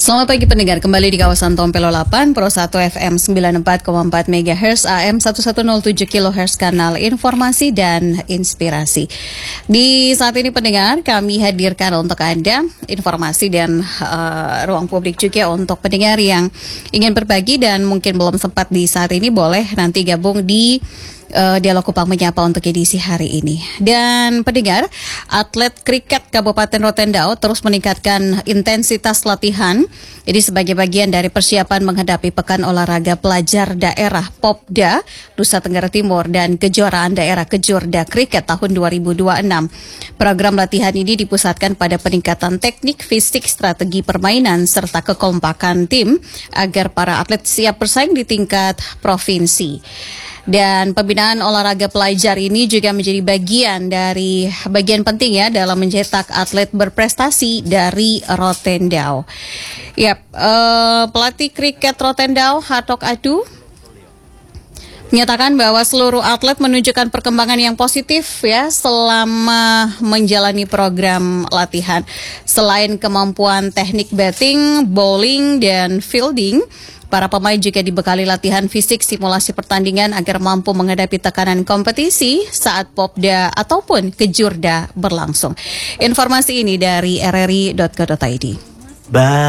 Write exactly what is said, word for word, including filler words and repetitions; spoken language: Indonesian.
Selamat pagi pendengar, kembali di kawasan Tompelo delapan, Pro satu F M sembilan puluh empat koma empat MHz, A M seribu seratus tujuh kilohertz, kanal informasi dan inspirasi. Di saat ini pendengar, kami hadirkan untuk Anda informasi dan uh, ruang publik juga untuk pendengar yang ingin berbagi dan mungkin belum sempat di saat ini, boleh nanti gabung di Uh, Dialog Kupang Menyapa untuk edisi hari ini. Dan pendengar, atlet kriket Kabupaten Rotendao terus meningkatkan intensitas latihan. Jadi sebagai bagian dari persiapan menghadapi Pekan Olahraga Pelajar Daerah Popda Nusa Tenggara Timur dan Kejuaraan Daerah Kejurda Kriket tahun dua ribu dua puluh enam. Program latihan ini dipusatkan pada peningkatan teknik, fisik, strategi permainan serta kekompakan tim agar para atlet siap bersaing di tingkat provinsi. Dan pembinaan olahraga pelajar ini juga menjadi bagian dari bagian penting ya dalam mencetak atlet berprestasi dari Rotendao. Yap, uh, pelatih kriket Rotendao Hatok Adu menyatakan bahwa seluruh atlet menunjukkan perkembangan yang positif ya selama menjalani program latihan. Selain kemampuan teknik batting, bowling, dan fielding, para pemain juga dibekali latihan fisik simulasi pertandingan agar mampu menghadapi tekanan kompetisi saat Popda ataupun Kejurda berlangsung. Informasi ini dari r r i dot co dot i d. Bye.